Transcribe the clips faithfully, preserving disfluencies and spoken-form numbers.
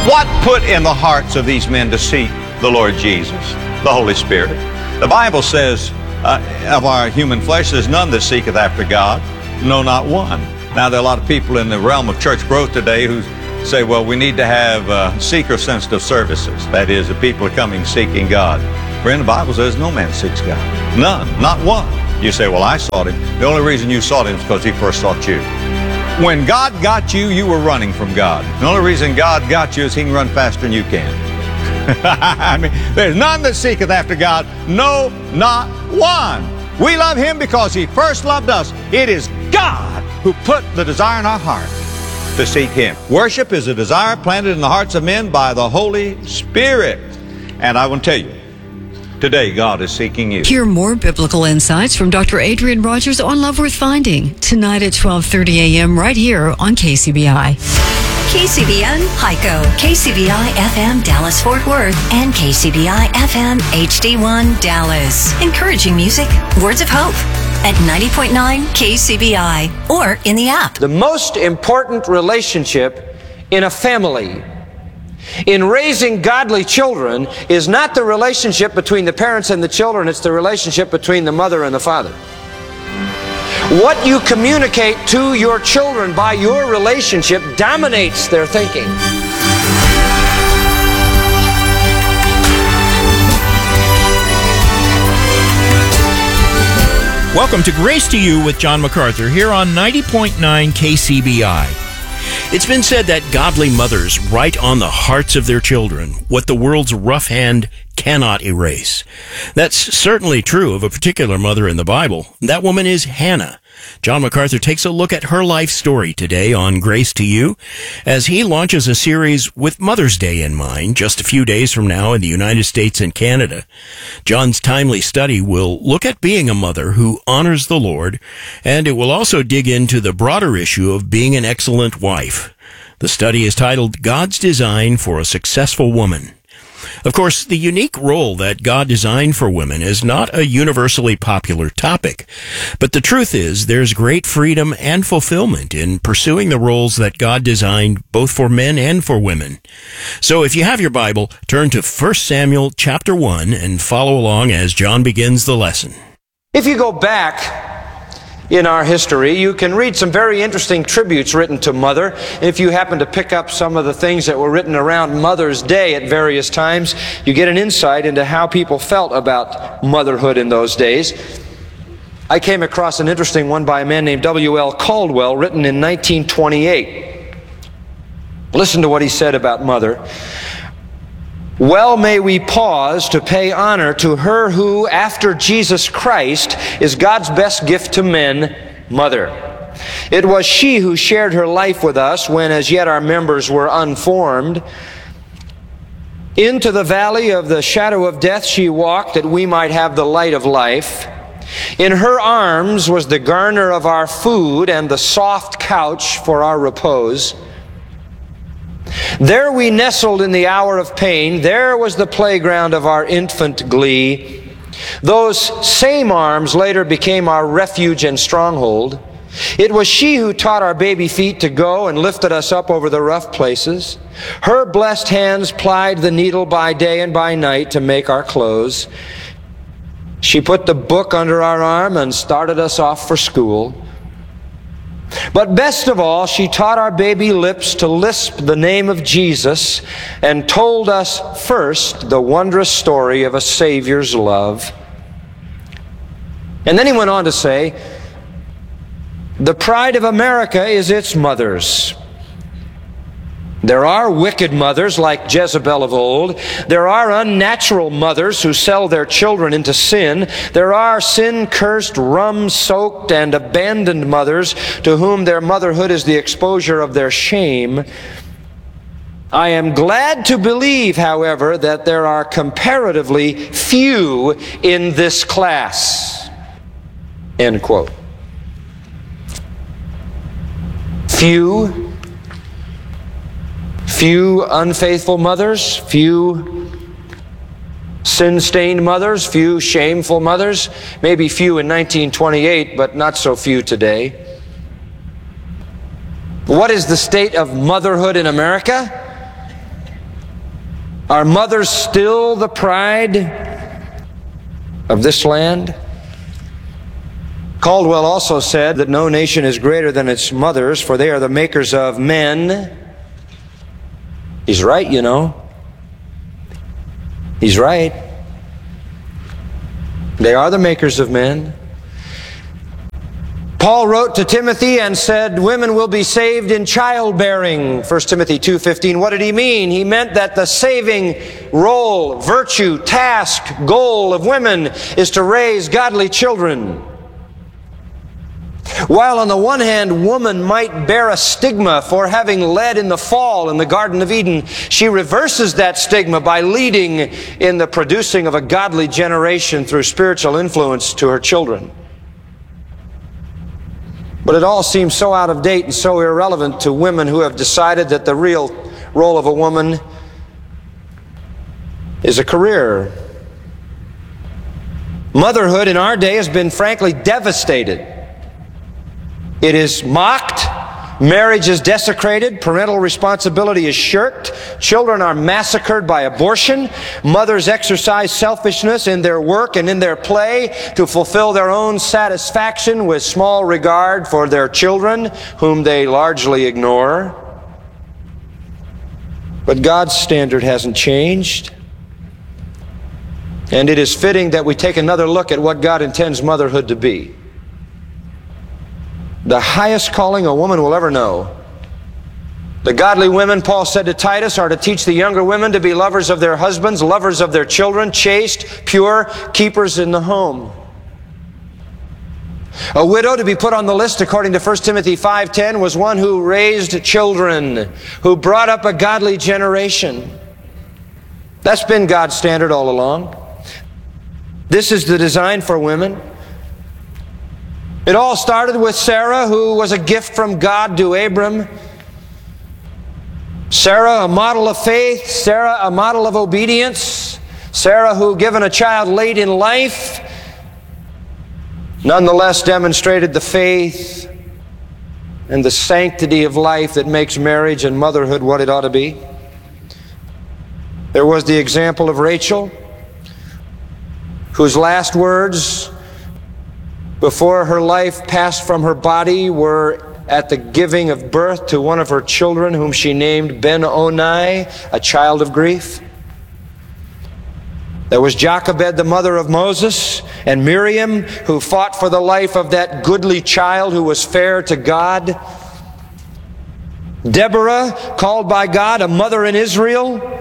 What put in the hearts of these men to seek the Lord Jesus? The Holy Spirit. The Bible says, uh, of our human flesh, there's none that seeketh after God, no, not one. Now, there are a lot of people in the realm of church growth today who say, well, we need to have uh, seeker-sensitive services. That is, the people are coming seeking God. Friend, the Bible says no man seeks God. None, not one. You say, well, I sought Him. The only reason you sought Him is because He first sought you. When God got you, you were running from God. The only reason God got you is He can run faster than you can. I mean, there's none that seeketh after God, no, not one. We love Him because He first loved us. It is God who put the desire in our heart to seek Him. Worship is a desire planted in the hearts of men by the Holy Spirit. And I will tell you, today God is seeking you. Hear more biblical insights from Doctor Adrian Rogers on Love Worth Finding tonight at twelve thirty a.m. right here on K C B I. K C B N Hyco, K C B I F M Dallas Fort Worth, and K C B I F M H D one Dallas. Encouraging music, words of hope at ninety point nine K C B I or in the app. The most important relationship in a family, in raising godly children, is not the relationship between the parents and the children, it's the relationship between the mother and the father. What you communicate to your children by your relationship dominates their thinking. Welcome to Grace to You with John MacArthur here on ninety point nine K C B I. It's been said that godly mothers write on the hearts of their children what the world's rough hand cannot erase. That's certainly true of a particular mother in the Bible. That woman is Hannah. John MacArthur takes a look at her life story today on Grace to You as he launches a series with Mother's Day in mind just a few days from now in the United States and Canada. John's timely study will look at being a mother who honors the Lord, and it will also dig into the broader issue of being an excellent wife. The study is titled God's Design for a Successful Woman. Of course, the unique role that God designed for women is not a universally popular topic, but the truth is there's great freedom and fulfillment in pursuing the roles that God designed both for men and for women. So if you have your Bible, turn to First Samuel chapter one and follow along as John begins the lesson. If you go back in our history, you can read some very interesting tributes written to Mother. If you happen to pick up some of the things that were written around Mother's Day at various times, you get an insight into how people felt about motherhood in those days. I came across an interesting one by a man named W L Caldwell, written in nineteen twenty-eight. Listen to what he said about Mother. Well may we pause to pay honor to her who, after Jesus Christ, is God's best gift to men, Mother. It was she who shared her life with us when as yet our members were unformed. Into the valley of the shadow of death she walked that we might have the light of life. In her arms was the garner of our food and the soft couch for our repose. There we nestled in the hour of pain. There was the playground of our infant glee. Those same arms later became our refuge and stronghold. It was she who taught our baby feet to go and lifted us up over the rough places. Her blessed hands plied the needle by day and by night to make our clothes. She put the book under our arm and started us off for school. But best of all, she taught our baby lips to lisp the name of Jesus and told us first the wondrous story of a Savior's love. And then he went on to say, the pride of America is its mothers. There are wicked mothers like Jezebel of old. There are unnatural mothers who sell their children into sin. There are sin-cursed, rum-soaked, and abandoned mothers to whom their motherhood is the exposure of their shame. I am glad to believe, however, that there are comparatively few in this class. End quote. Few. Few unfaithful mothers, few sin-stained mothers, few shameful mothers, maybe few in nineteen twenty-eight, but not so few today. What is the state of motherhood in America? Are mothers still the pride of this land? Caldwell also said that no nation is greater than its mothers, for they are the makers of men. He's right, you know. He's right. They are the makers of men. Paul wrote to Timothy and said, women will be saved in childbearing, First Timothy two fifteen. What did he mean? He meant that the saving role, virtue, task, goal of women is to raise godly children. While on the one hand, woman might bear a stigma for having led in the fall in the Garden of Eden, she reverses that stigma by leading in the producing of a godly generation through spiritual influence to her children. But it all seems so out of date and so irrelevant to women who have decided that the real role of a woman is a career. Motherhood in our day has been frankly devastated. It is mocked, marriage is desecrated, parental responsibility is shirked, children are massacred by abortion, mothers exercise selfishness in their work and in their play to fulfill their own satisfaction with small regard for their children, whom they largely ignore. But God's standard hasn't changed. And it is fitting that we take another look at what God intends motherhood to be. The highest calling a woman will ever know. The godly women, Paul said to Titus, are to teach the younger women to be lovers of their husbands, lovers of their children, chaste, pure, keepers in the home. A widow to be put on the list, according to First Timothy five ten, was one who raised children, who brought up a godly generation. That's been God's standard all along. This is the design for women. It all started with Sarah, who was a gift from God to Abram. Sarah, a model of faith. Sarah, a model of obedience. Sarah, who, given a child late in life, nonetheless demonstrated the faith and the sanctity of life that makes marriage and motherhood what it ought to be. There was the example of Rachel, whose last words before her life passed from her body were at the giving of birth to one of her children, whom she named Ben-Oni, a child of grief. There was Jochebed, the mother of Moses, and Miriam, who fought for the life of that goodly child who was fair to God. Deborah, called by God a mother in Israel.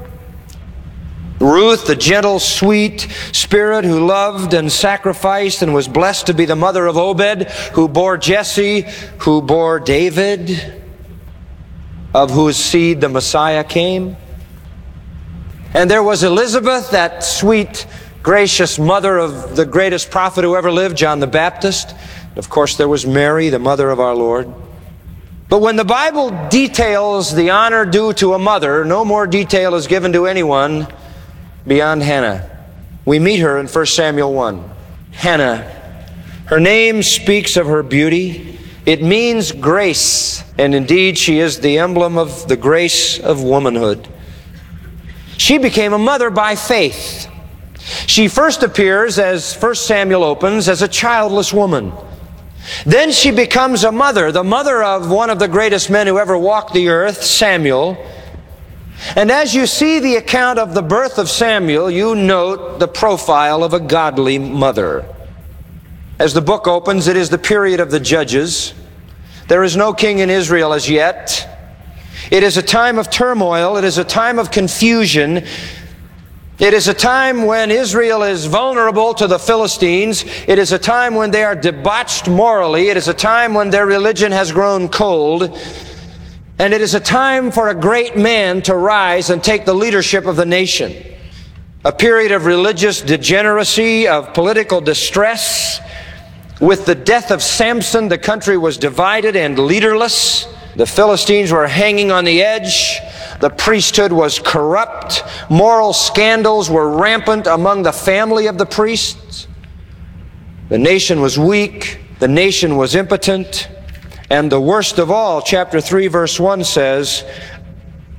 Ruth, the gentle, sweet spirit who loved and sacrificed and was blessed to be the mother of Obed, who bore Jesse, who bore David, of whose seed the Messiah came. And there was Elizabeth, that sweet, gracious mother of the greatest prophet who ever lived, John the Baptist. Of course, there was Mary, the mother of our Lord. But when the Bible details the honor due to a mother, no more detail is given to anyone beyond Hannah. We meet her in First Samuel one. Hannah. Her name speaks of her beauty. It means grace. And indeed, she is the emblem of the grace of womanhood. She became a mother by faith. She first appears, as First Samuel opens, as a childless woman. Then she becomes a mother, the mother of one of the greatest men who ever walked the earth, Samuel. And as you see the account of the birth of Samuel, you note the profile of a godly mother. As the book opens, it is the period of the judges. There is no king in Israel as yet. It is a time of turmoil. It is a time of confusion. It is a time when Israel is vulnerable to the Philistines. It is a time when they are debauched morally. It is a time when their religion has grown cold. And it is a time for a great man to rise and take the leadership of the nation. A period of religious degeneracy, of political distress. With the death of Samson, the country was divided and leaderless. The Philistines were hanging on the edge. The priesthood was corrupt. Moral scandals were rampant among the family of the priests. The nation was weak. The nation was impotent. And the worst of all, chapter three, verse one says,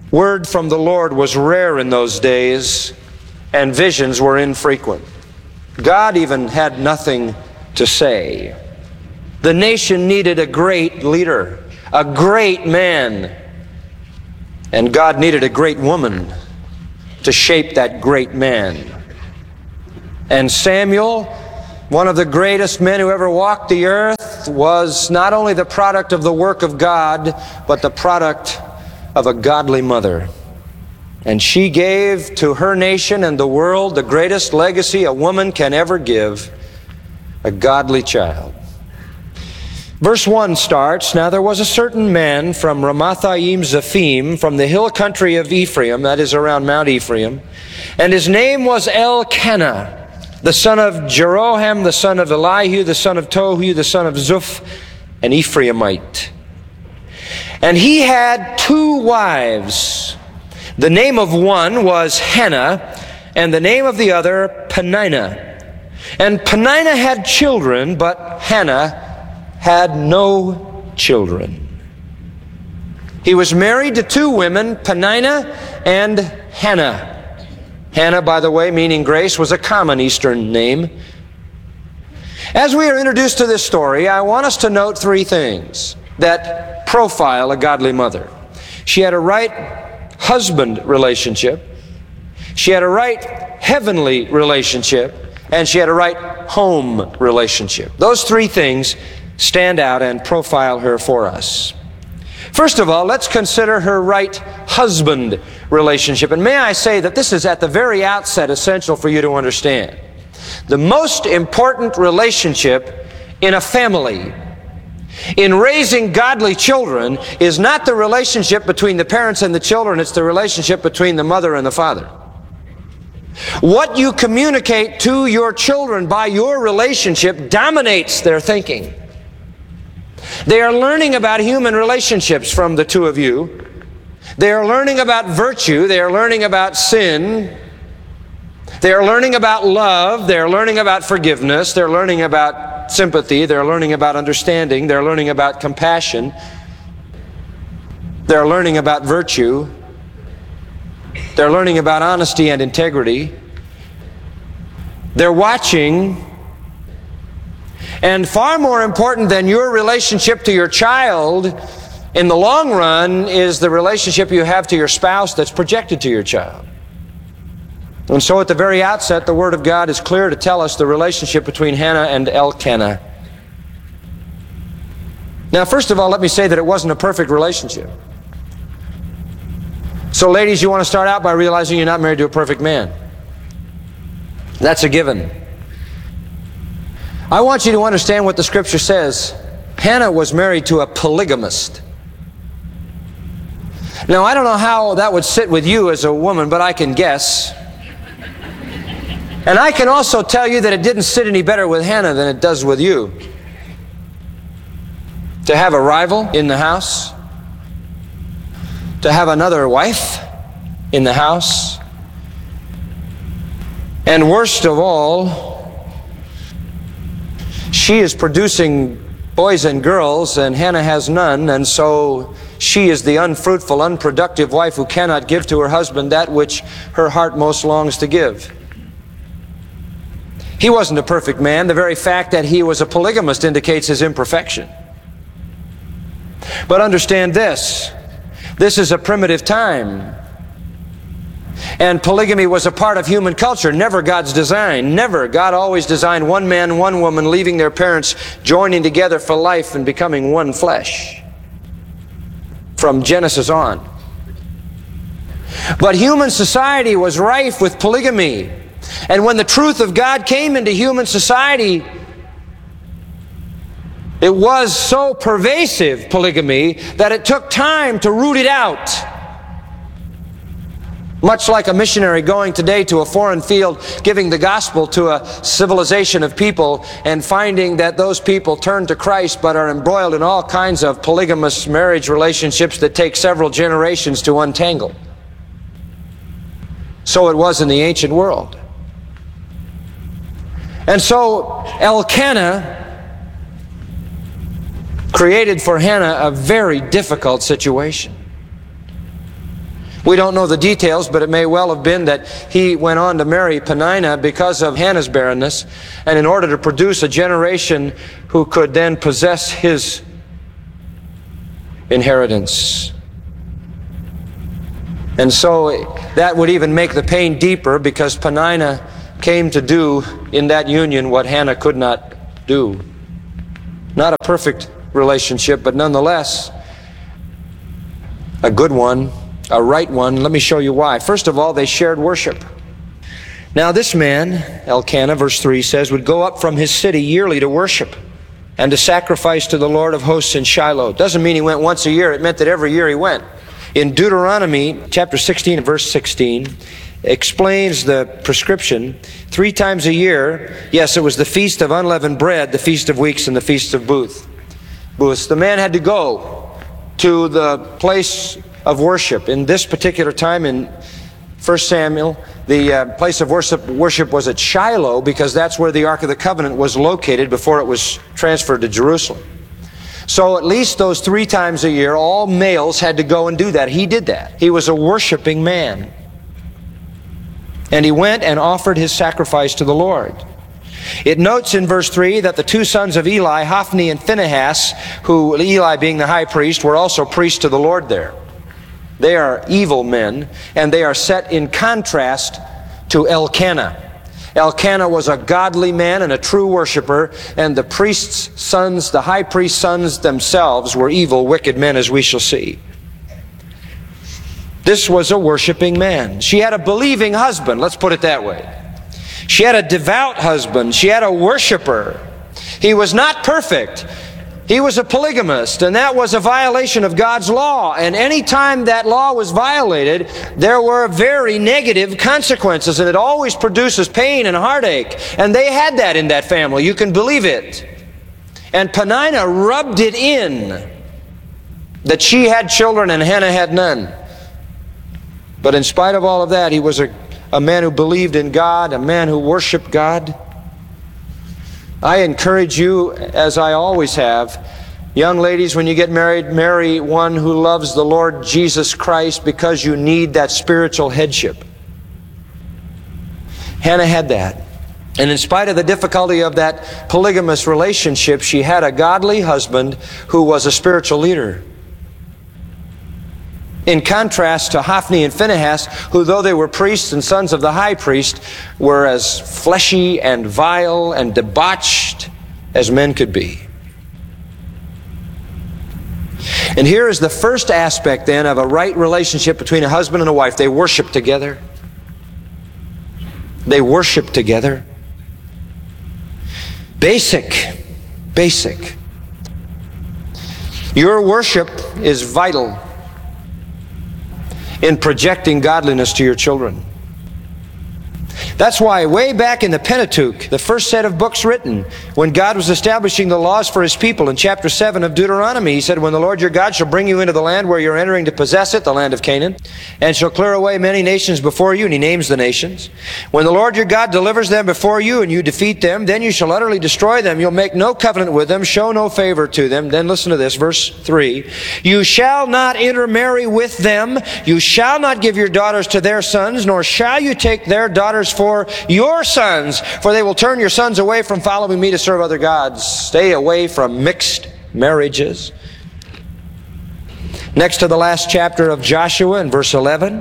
Word from the Lord was rare in those days, and visions were infrequent. God even had nothing to say. The nation needed a great leader, a great man, and God needed a great woman to shape that great man. And Samuel, one of the greatest men who ever walked the earth, was not only the product of the work of God, but the product of a godly mother. And she gave to her nation and the world the greatest legacy a woman can ever give, a godly child. Verse one starts, "Now there was a certain man from Ramathaim Zephim, from the hill country of Ephraim," that is around Mount Ephraim, "and his name was Elkanah, the son of Jeroham, the son of Elihu, the son of Tohu, the son of Zuph, an Ephraimite. And he had two wives. The name of one was Hannah, and the name of the other Peninnah. And Peninnah had children, but Hannah had no children." He was married to two women, Peninnah and Hannah. Hannah, by the way, meaning grace, was a common Eastern name. As we are introduced to this story, I want us to note three things that profile a godly mother. She had a right husband relationship, she had a right heavenly relationship, and she had a right home relationship. Those three things stand out and profile her for us. First of all, let's consider her right husband relationship. And may I say that this is at the very outset essential for you to understand. The most important relationship in a family, in raising godly children, is not the relationship between the parents and the children, it's the relationship between the mother and the father. What you communicate to your children by your relationship dominates their thinking. They are learning about human relationships from the two of you. They are learning about virtue. They are learning about sin. They are learning about love. They are learning about forgiveness. They're learning about sympathy. They're learning about understanding. They're learning about compassion. They're learning about virtue. They're learning about honesty and integrity. They're watching. And far more important than your relationship to your child in the long run is the relationship you have to your spouse that's projected to your child. And so at the very outset, the Word of God is clear to tell us the relationship between Hannah and Elkanah. Now, first of all, let me say that it wasn't a perfect relationship. So ladies, you want to start out by realizing you're not married to a perfect man. That's a given. I want you to understand what the Scripture says. Hannah was married to a polygamist. Now, I don't know how that would sit with you as a woman, but I can guess. And I can also tell you that it didn't sit any better with Hannah than it does with you. To have a rival in the house, to have another wife in the house, and worst of all, she is producing boys and girls, and Hannah has none, and so she is the unfruitful, unproductive wife who cannot give to her husband that which her heart most longs to give. He wasn't a perfect man. The very fact that he was a polygamist indicates his imperfection. But understand this. This is a primitive time. And polygamy was a part of human culture, never God's design. Never. God always designed one man, one woman, leaving their parents, joining together for life and becoming one flesh. From Genesis on. But human society was rife with polygamy. And when the truth of God came into human society, it was so pervasive, polygamy, that it took time to root it out. Much like a missionary going today to a foreign field, giving the gospel to a civilization of people and finding that those people turn to Christ but are embroiled in all kinds of polygamous marriage relationships that take several generations to untangle. So it was in the ancient world. And so Elkanah created for Hannah a very difficult situation. We don't know the details, but it may well have been that he went on to marry Peninnah because of Hannah's barrenness, and in order to produce a generation who could then possess his inheritance. And so that would even make the pain deeper, because Peninnah came to do in that union what Hannah could not do. Not a perfect relationship, but nonetheless a good one, a right one. Let me show you why. First of all, they shared worship. Now this man, Elkanah, verse three says, would go up from his city yearly to worship and to sacrifice to the Lord of hosts in Shiloh. Doesn't mean he went once a year. It meant that every year he went. In Deuteronomy chapter sixteen, verse sixteen, explains the prescription. Three times a year, yes, it was the Feast of Unleavened Bread, the Feast of Weeks, and the Feast of Booths. Booths. The man had to go to the place of worship. In this particular time in First Samuel, the uh, place of worship, worship was at Shiloh, because that's where the Ark of the Covenant was located before it was transferred to Jerusalem. So at least those three times a year, all males had to go and do that. He did that. He was a worshiping man. And he went and offered his sacrifice to the Lord. It notes in verse three that the two sons of Eli, Hophni and Phinehas, who, Eli being the high priest, were also priests to the Lord there. They are evil men, and they are set in contrast to Elkanah. Elkanah was a godly man and a true worshiper, and the priest's sons, the high priest's sons themselves, were evil, wicked men, as we shall see. This was a worshiping man. She had a believing husband, let's put it that way. She had a devout husband. She had a worshiper. He was not perfect. He was a polygamist, and that was a violation of God's law. And any time that law was violated, there were very negative consequences, and it always produces pain and heartache. And they had that in that family. You can believe it. And Peninnah rubbed it in that she had children and Hannah had none. But in spite of all of that, he was a, a man who believed in God, a man who worshiped God. I encourage you, as I always have, young ladies, when you get married, marry one who loves the Lord Jesus Christ, because you need that spiritual headship. Hannah had that. And in spite of the difficulty of that polygamous relationship, she had a godly husband who was a spiritual leader. In contrast to Hophni and Phinehas, who, though they were priests and sons of the high priest, were as fleshy and vile and debauched as men could be. And here is the first aspect then of a right relationship between a husband and a wife. They worship together. They worship together. Basic. Basic. Your worship is vital in projecting godliness to your children. That's why way back in the Pentateuch, the first set of books written, when God was establishing the laws for His people, in chapter seven of Deuteronomy, He said, "When the Lord your God shall bring you into the land where you're entering to possess it, the land of Canaan, and shall clear away many nations before you," and He names the nations. "When the Lord your God delivers them before you, and you defeat them, then you shall utterly destroy them. You'll make no covenant with them, show no favor to them." Then listen to this, verse three. "You shall not intermarry with them. You shall not give your daughters to their sons, nor shall you take their daughters for your sons, for they will turn your sons away from following me to serve other gods." Stay away from mixed marriages. Next to the last chapter of Joshua in verse eleven,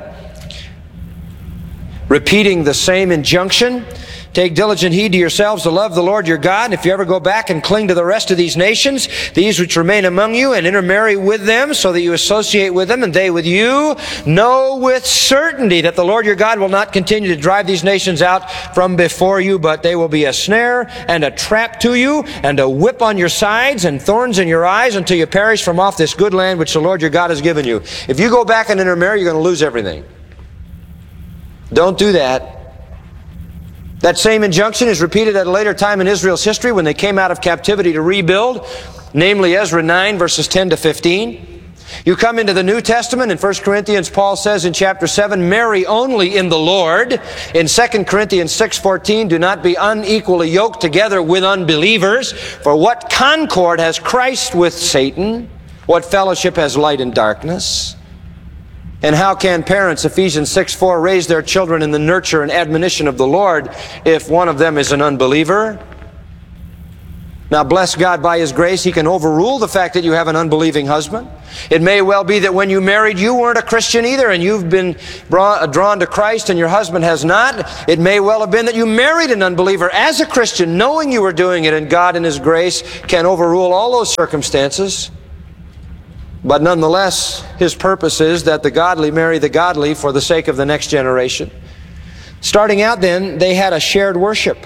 repeating the same injunction, "Take diligent heed to yourselves to love the Lord your God. And if you ever go back and cling to the rest of these nations, these which remain among you, and intermarry with them, so that you associate with them and they with you, know with certainty that the Lord your God will not continue to drive these nations out from before you, but they will be a snare and a trap to you, and a whip on your sides and thorns in your eyes, until you perish from off this good land which the Lord your God has given you." If you go back and intermarry, you're going to lose everything. Don't do that. That same injunction is repeated at a later time in Israel's history when they came out of captivity to rebuild, namely Ezra nine, verses ten to fifteen. You come into the New Testament, in First Corinthians, Paul says in chapter seven, "Marry only in the Lord." In Second Corinthians six fourteen, "Do not be unequally yoked together with unbelievers. For what concord has Christ with Satan? What fellowship has light and darkness?" And how can parents, Ephesians six four, raise their children in the nurture and admonition of the Lord if one of them is an unbeliever? Now, bless God, by His grace, He can overrule the fact that you have an unbelieving husband. It may well be that when you married, you weren't a Christian either, and you've been drawn to Christ and your husband has not. It may well have been that you married an unbeliever as a Christian, knowing you were doing it, and God in His grace can overrule all those circumstances. But nonetheless, His purpose is that the godly marry the godly for the sake of the next generation. Starting out then, they had a shared worship.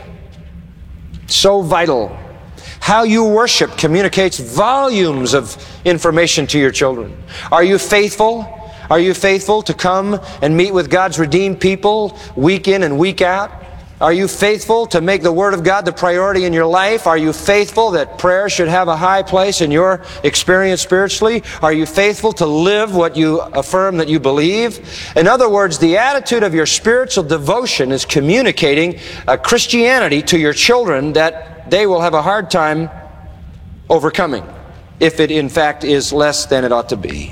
So vital. How you worship communicates volumes of information to your children. Are you faithful? Are you faithful to come and meet with God's redeemed people week in and week out? Are you faithful to make the Word of God the priority in your life? Are you faithful that prayer should have a high place in your experience spiritually? Are you faithful to live what you affirm that you believe? In other words, the attitude of your spiritual devotion is communicating a Christianity to your children that they will have a hard time overcoming, if it in fact is less than it ought to be.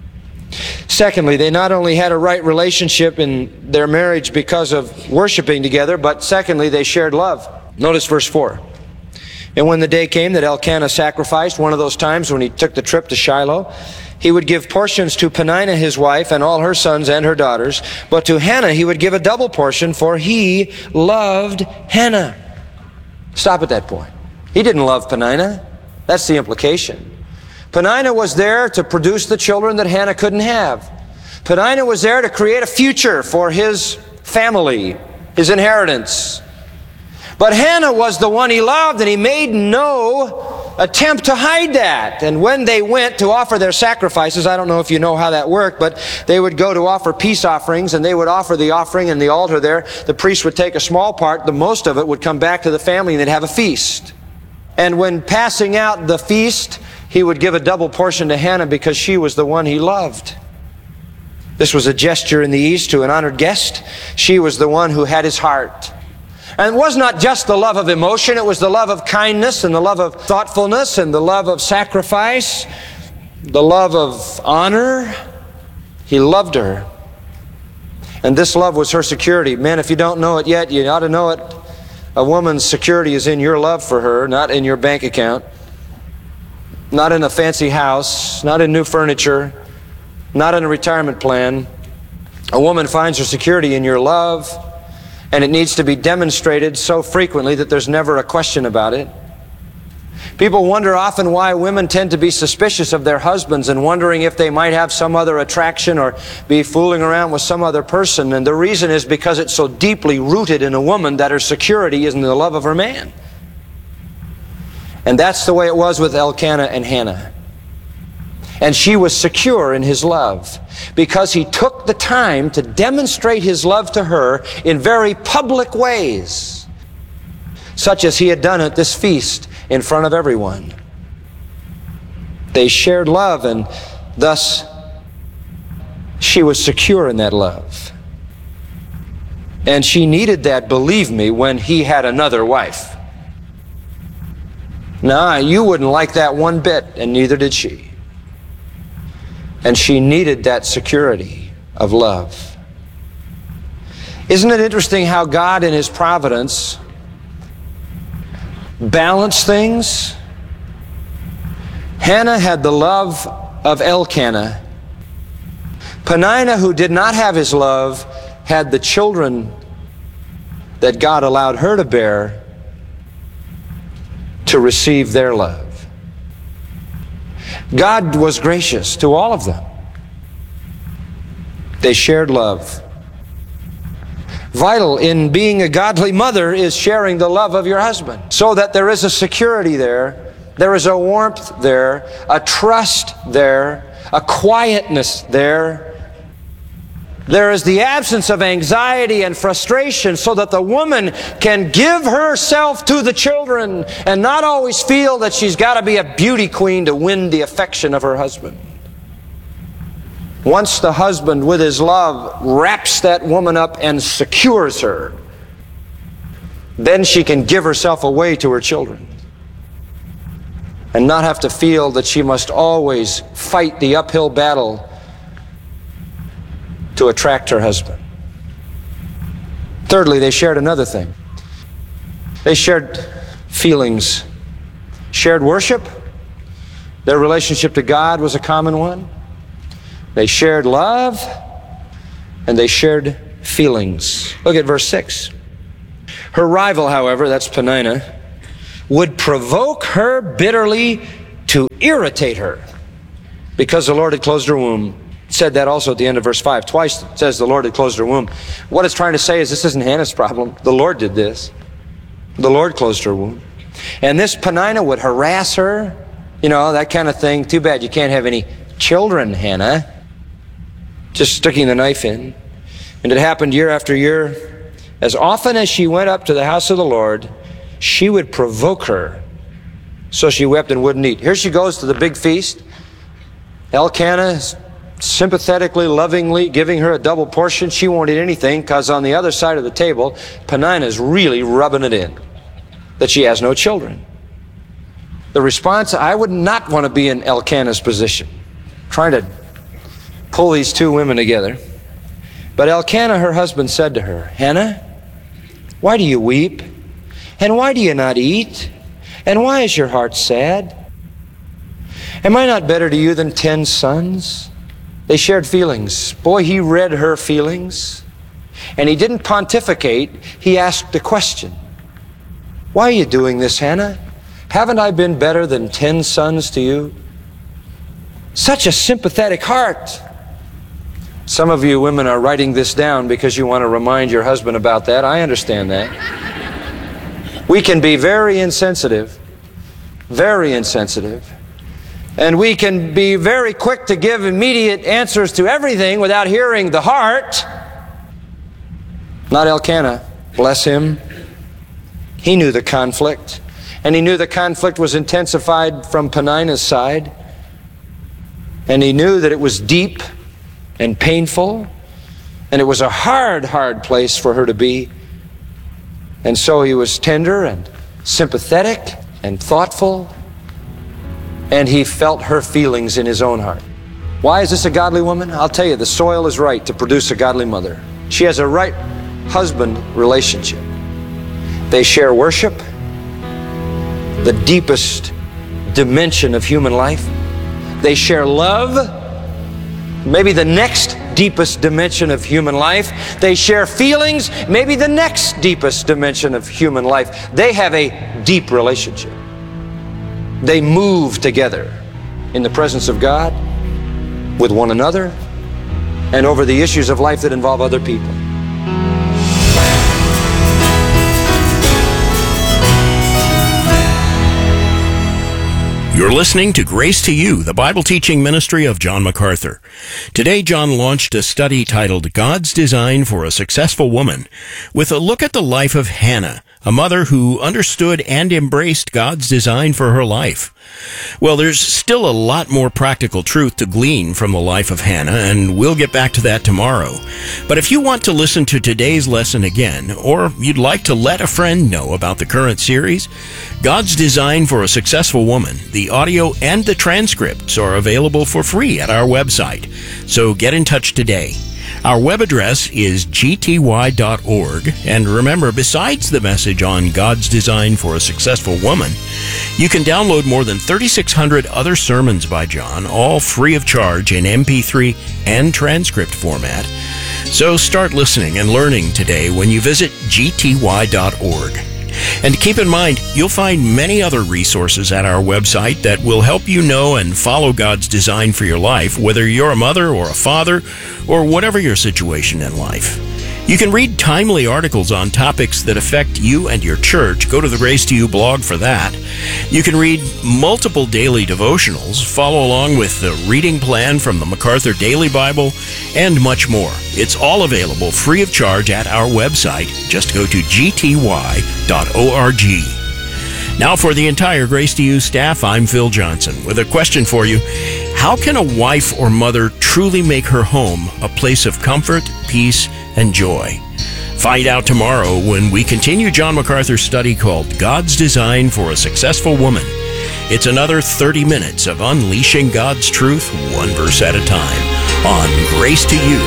Secondly, they not only had a right relationship in their marriage because of worshiping together, but secondly, they shared love. Notice verse four. And when the day came that Elkanah sacrificed, one of those times when he took the trip to Shiloh, he would give portions to Peninnah his wife and all her sons and her daughters, but to Hannah he would give a double portion, for he loved Hannah. Stop at that point. He didn't love Peninnah. That's the implication. Peninnah was there to produce the children that Hannah couldn't have. Peninnah was there to create a future for his family, his inheritance. But Hannah was the one he loved, and he made no attempt to hide that. And when they went to offer their sacrifices, I don't know if you know how that worked, but they would go to offer peace offerings, and they would offer the offering in the altar there. The priest would take a small part, the most of it would come back to the family, and they'd have a feast. And when passing out the feast, he would give a double portion to Hannah because she was the one he loved. This was a gesture in the East to an honored guest. She was the one who had his heart. And it was not just the love of emotion, it was the love of kindness and the love of thoughtfulness and the love of sacrifice, the love of honor. He loved her. And this love was her security. Men, if you don't know it yet, you ought to know it. A woman's security is in your love for her, not in your bank account, not in a fancy house, not in new furniture, not in a retirement plan. A woman finds her security in your love, and it needs to be demonstrated so frequently that there's never a question about it. People wonder often why women tend to be suspicious of their husbands and wondering if they might have some other attraction or be fooling around with some other person. And the reason is because it's so deeply rooted in a woman that her security is in the love of her man. And that's the way it was with Elkanah and Hannah. And she was secure in his love because he took the time to demonstrate his love to her in very public ways, such as he had done at this feast in front of everyone. They shared love, and thus she was secure in that love. And she needed that, believe me, when he had another wife. Now, you wouldn't like that one bit, and neither did she. And she needed that security of love. Isn't it interesting how God in His providence balanced things? Hannah had the love of Elkanah. Peninnah, who did not have his love, had the children that God allowed her to bear to receive their love. God was gracious to all of them. They shared love. Vital in being a godly mother is sharing the love of your husband, so that there is a security there, there is a warmth there, a trust there, a quietness there. There is the absence of anxiety and frustration, so that the woman can give herself to the children and not always feel that she's got to be a beauty queen to win the affection of her husband. Once the husband, with his love, wraps that woman up and secures her, then she can give herself away to her children and not have to feel that she must always fight the uphill battle to attract her husband. Thirdly, they shared another thing. They shared feelings, shared worship. Their relationship to God was a common one. They shared love, and they shared feelings. Look at verse six. Her rival, however, that's Peninnah, would provoke her bitterly to irritate her because the Lord had closed her womb. It said that also at the end of verse five. Twice it says the Lord had closed her womb. What it's trying to say is this isn't Hannah's problem. The Lord did this. The Lord closed her womb. And this Peninnah would harass her, you know, that kind of thing. Too bad you can't have any children, Hannah. Just sticking the knife in. And it happened year after year. As often as she went up to the house of the Lord, she would provoke her. So she wept and wouldn't eat. Here she goes to the big feast. Elkanah sympathetically, lovingly giving her a double portion. She won't eat anything because on the other side of the table, Peninnah's really rubbing it in that she has no children. The response, I would not want to be in Elkanah's position, trying to pull these two women together. But Elkanah, her husband, said to her, Hannah, why do you weep? And why do you not eat? And why is your heart sad? Am I not better to you than ten sons? They shared feelings. Boy, he read her feelings. And he didn't pontificate. He asked a question. Why are you doing this, Hannah? Haven't I been better than ten sons to you? Such a sympathetic heart. Some of you women are writing this down because you want to remind your husband about that. I understand that. We can be very insensitive, very insensitive. And we can be very quick to give immediate answers to everything without hearing the heart. Not Elkanah, bless him. He knew the conflict. And he knew the conflict was intensified from Peninnah's side. And he knew that it was deep and painful. And it was a hard, hard place for her to be. And so he was tender and sympathetic and thoughtful. And he felt her feelings in his own heart. Why is this a godly woman? I'll tell you, the soil is right to produce a godly mother. She has a right husband relationship. They share worship, the deepest dimension of human life. They share love, maybe the next deepest dimension of human life. They share feelings, maybe the next deepest dimension of human life. They have a deep relationship. They move together in the presence of God, with one another, and over the issues of life that involve other people. You're listening to Grace to You, the Bible teaching ministry of John MacArthur. Today, John launched a study titled God's Design for a Successful Woman, with a look at the life of Hannah, a mother who understood and embraced God's design for her life. Well, there's still a lot more practical truth to glean from the life of Hannah, and we'll get back to that tomorrow. But if you want to listen to today's lesson again, or you'd like to let a friend know about the current series, God's Design for a Successful Woman, the audio and the transcripts are available for free at our website. So get in touch today. Our web address is g t y dot org, and remember, besides the message on God's Design for a Successful Woman, you can download more than thirty-six hundred other sermons by John, all free of charge in M P three and transcript format. So start listening and learning today when you visit g t y dot org. And keep in mind, you'll find many other resources at our website that will help you know and follow God's design for your life, whether you're a mother or a father, or whatever your situation in life. You can read timely articles on topics that affect you and your church. Go to the Grace to You blog for that. You can read multiple daily devotionals, follow along with the reading plan from the MacArthur Daily Bible, and much more. It's all available free of charge at our website. Just go to g t y dot org. Now for the entire Grace to You staff, I'm Phil Johnson with a question for you. How can a wife or mother truly make her home a place of comfort, peace, and joy? Find out tomorrow when we continue John MacArthur's study called God's Design for a Successful Woman. It's another thirty minutes of unleashing God's truth one verse at a time. on Grace to You.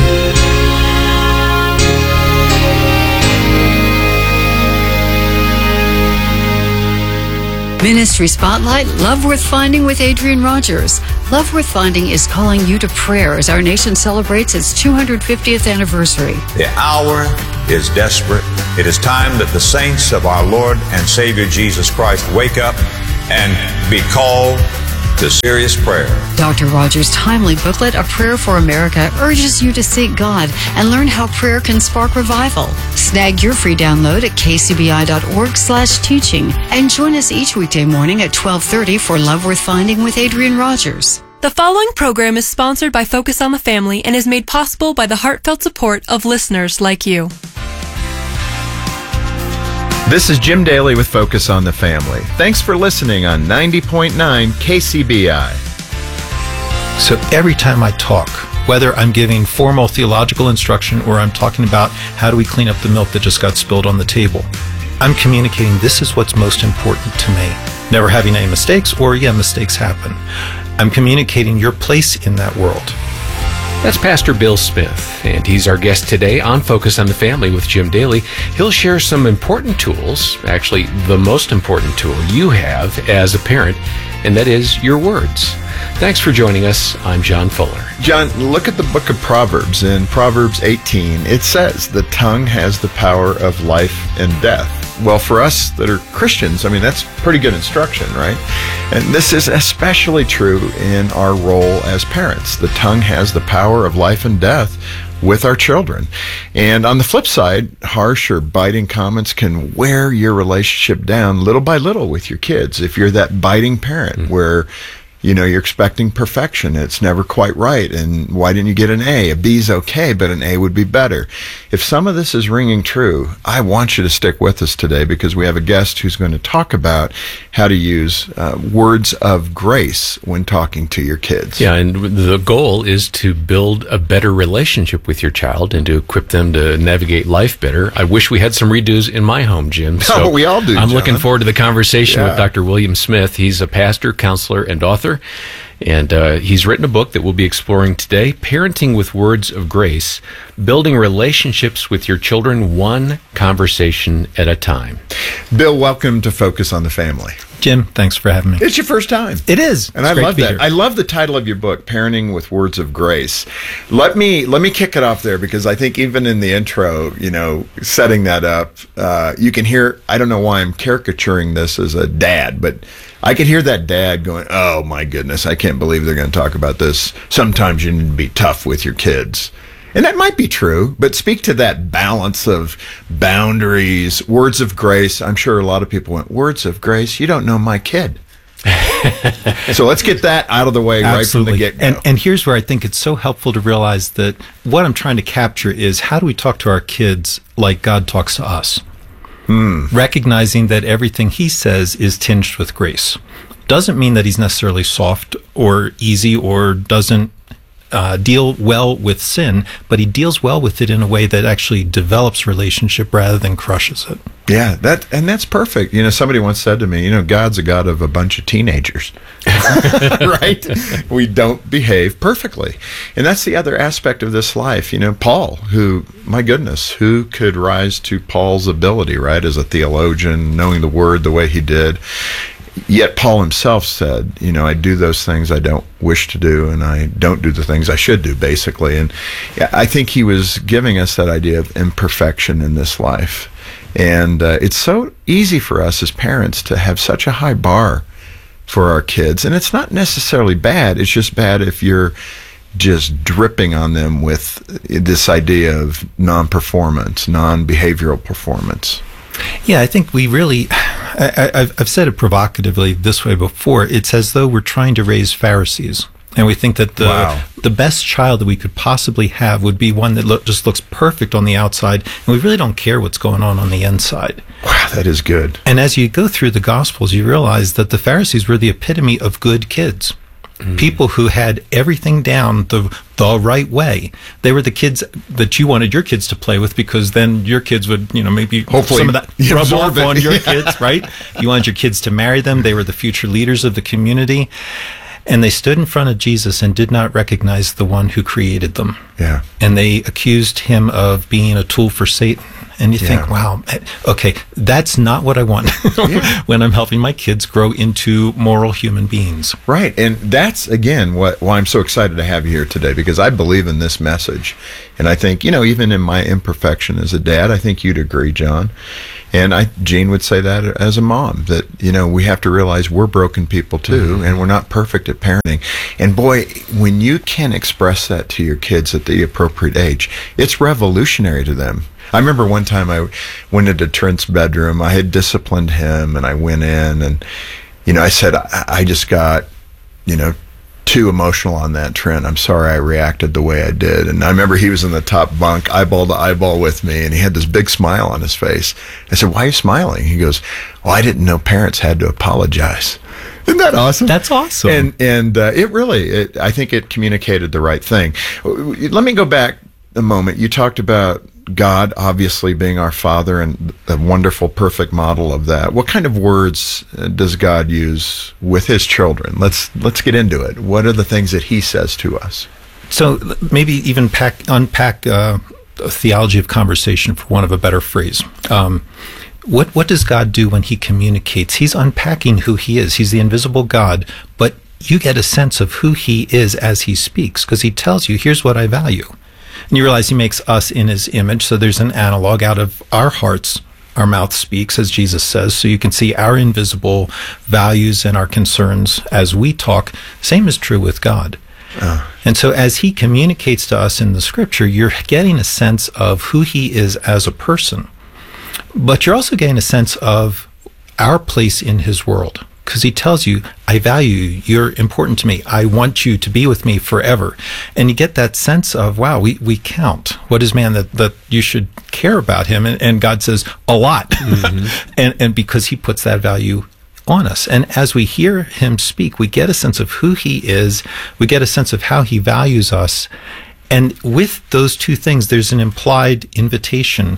Ministry Spotlight, Love Worth Finding with Adrian Rogers. Love Worth Finding is calling you to prayer as our nation celebrates its two hundred fiftieth anniversary. The hour is desperate. It is time that the saints of our Lord and Savior Jesus Christ wake up and be called to serious prayer. Doctor Rogers' timely booklet, A Prayer for America, urges you to seek God and learn how prayer can spark revival. Snag your free download at k c b i dot org slash teaching and join us each weekday morning at twelve thirty for Love Worth Finding with Adrian Rogers. The following program is sponsored by Focus on the Family and is made possible by the heartfelt support of listeners like you. This is Jim Daly with Focus on the Family. Thanks for listening on ninety point nine K C B I. So every time I talk, whether I'm giving formal theological instruction or I'm talking about how do we clean up the milk that just got spilled on the table, I'm communicating this is what's most important to me. Never having any mistakes, or yeah, mistakes happen. I'm communicating your place in that world. That's Pastor Bill Smith, and he's our guest today on Focus on the Family with Jim Daly. He'll share some important tools, actually the most important tool you have as a parent, and that is your words. Thanks for joining us. I'm John Fuller. John, look at the book of Proverbs. In Proverbs eighteen, it says, the tongue has the power of life and death. Well, for us that are Christians, I mean, that's pretty good instruction, right? And this is especially true in our role as parents. The tongue has the power of life and death with our children. And on the flip side, harsh or biting comments can wear your relationship down little by little with your kids. If you're that biting parent mm-hmm. where you know, you're expecting perfection. It's never quite right. And why didn't you get an A? A B's okay, but an A would be better. If some of this is ringing true, I want you to stick with us today because we have a guest who's going to talk about how to use uh, words of grace when talking to your kids. Yeah, and the goal is to build a better relationship with your child and to equip them to navigate life better. I wish we had some redos in my home, Jim. So oh, we all do, I'm John. looking forward to the conversation yeah. with Doctor William Smith. He's a pastor, counselor, and author. And uh, he's written a book that we'll be exploring today, Parenting with Words of Grace, Building Relationships with Your Children One Conversation at a Time. Bill, welcome to Focus on the Family. Jim, thanks for having me. It's your first time. It is. And it's I love that. Here. I love the title of your book, Parenting with Words of Grace. Let me let me kick it off there because I think even in the intro, you know, setting that up, uh, you can hear, I don't know why I'm caricaturing this as a dad, but I could hear that dad going, oh my goodness, I can't believe they're going to talk about this. Sometimes you need to be tough with your kids. And that might be true, but speak to that balance of boundaries, words of grace. I'm sure a lot of people went, words of grace? You don't know my kid. So let's get that out of the way Absolutely. Right from the get-go. And, and here's where I think it's so helpful to realize that what I'm trying to capture is how do we talk to our kids like God talks to us? Hmm. Recognizing that everything he says is tinged with grace. Doesn't mean that he's necessarily soft or easy or doesn't Uh, deal well with sin, but he deals well with it in a way that actually develops relationship rather than crushes it. Yeah, that and that's perfect. You know, somebody once said to me, you know, God's a God of a bunch of teenagers, right? We don't behave perfectly. And that's the other aspect of this life. You know, Paul, who, my goodness, who could rise to Paul's ability, right, as a theologian, knowing the word the way he did. Yet Paul himself said, you know, I do those things I don't wish to do, and I don't do the things I should do, basically. And I think he was giving us that idea of imperfection in this life. And uh, it's so easy for us as parents to have such a high bar for our kids. And it's not necessarily bad. It's just bad if you're just dripping on them with this idea of non-performance, non-behavioral performance. Yeah, I think we really, I, I've, I've said it provocatively this way before. It's as though we're trying to raise Pharisees. And we think that the wow. the best child that we could possibly have would be one that lo- just looks perfect on the outside, and we really don't care what's going on on the inside. Wow, that is good. And as you go through the Gospels, you realize that the Pharisees were the epitome of good kids. Mm. People who had everything down the the right way. They were the kids that you wanted your kids to play with, because then your kids would, you know, maybe hopefully some of that rub off it. on your yeah. kids, right? You wanted your kids to marry them. They were the future leaders of the community. And they stood in front of Jesus and did not recognize the one who created them. Yeah. And they accused him of being a tool for Satan. And you think, Yeah. wow, okay, that's not what I want Yeah. when I'm helping my kids grow into moral human beings. Right. And that's, again, what why I'm so excited to have you here today, because I believe in this message. And I think, you know, even in my imperfection as a dad, I think you'd agree, John. And I, Jean would say that as a mom, that, you know, we have to realize we're broken people too, mm-hmm. and we're not perfect at parenting. And boy, when you can express that to your kids at the appropriate age, it's revolutionary to them. I remember one time I went into Trent's bedroom. I had disciplined him, and I went in, and, you know, I said, I, I just got, you know, too emotional on that, Trent. I'm sorry I reacted the way I did. And I remember he was in the top bunk, eyeball to eyeball with me, and he had this big smile on his face. I said, why are you smiling? He goes, well, I didn't know parents had to apologize. Isn't that awesome? That's awesome. And and uh, it really, it, I think it communicated the right thing. Let me go back a moment. You talked about God obviously being our Father and a wonderful, perfect model of that. What kind of words does God use with His children? Let's let's get into it. What are the things that He says to us? So maybe even pack, unpack uh, a theology of conversation, for want of a better phrase. Um, what what does God do when He communicates? He's unpacking who He is. He's the invisible God, but you get a sense of who He is as He speaks, because He tells you, here's what I value. And you realize He makes us in His image, so there's an analog. Out of our hearts, our mouth speaks, as Jesus says, so you can see our invisible values and our concerns as we talk. Same is true with God. Uh. And so as He communicates to us in the Scripture, you're getting a sense of who He is as a person, but you're also getting a sense of our place in His world. Because He tells you, I value you, you're important to me, I want you to be with me forever. And you get that sense of, wow, we, we count. What is man that, that you should care about him? And, and God says, a lot. Mm-hmm. and, and because He puts that value on us. And as we hear Him speak, we get a sense of who He is, we get a sense of how He values us. And with those two things, there's an implied invitation.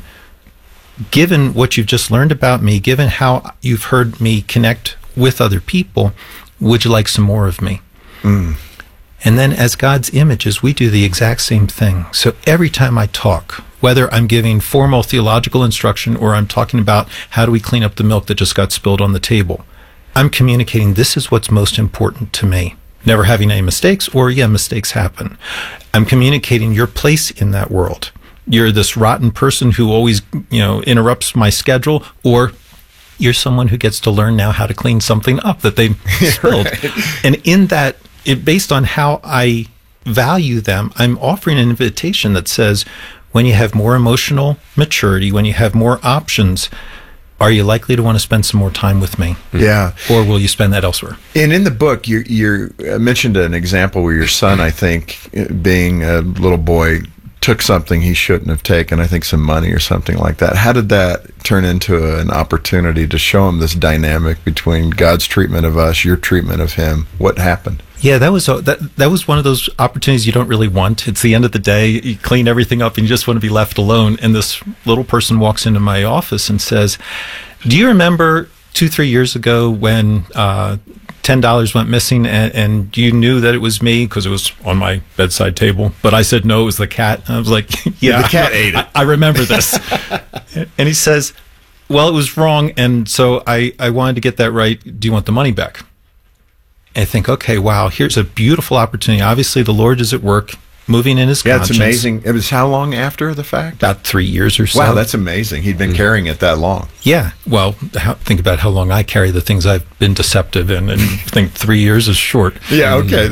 Given what you've just learned about me, given how you've heard me connect with other people, would you like some more of me? Mm. And then as God's images, we do the exact same thing. So every time I talk, whether I'm giving formal theological instruction or I'm talking about how do we clean up the milk that just got spilled on the table, I'm communicating this is what's most important to me. Never having any mistakes, or yeah, mistakes happen. I'm communicating your place in that world. You're this rotten person who always, you know, interrupts my schedule, or you're someone who gets to learn now how to clean something up that they spilled. Right. And in that, it, based on how I value them, I'm offering an invitation that says, when you have more emotional maturity, when you have more options, are you likely to want to spend some more time with me? Yeah. Or will you spend that elsewhere? And in the book, you you mentioned an example where your son, I think, being a little boy, took something he shouldn't have taken, I think some money or something like that. How did that turn into a, an opportunity to show him this dynamic between God's treatment of us, your treatment of him? What happened? Yeah, that was a, that that was one of those opportunities you don't really want. It's the end of the day, you clean everything up and you just want to be left alone. And this little person walks into my office and says, do you remember two, three years ago when uh, ten dollars went missing and, and you knew that it was me because it was on my bedside table, but I said no, it was the cat. And I was like, yeah, the cat ate it. I, I remember this. And he says, well, it was wrong, and so I, I wanted to get that right. Do you want the money back? And I think, okay, wow, here's a beautiful opportunity. Obviously, the Lord is at work, moving in His yeah, conscience. Yeah, it's amazing. It was how long after the fact? About three years or so. Wow, that's amazing. He'd been mm-hmm. carrying it that long. Yeah. Well, how, think about how long I carry the things I've been deceptive in, and think three years is short. Yeah, okay.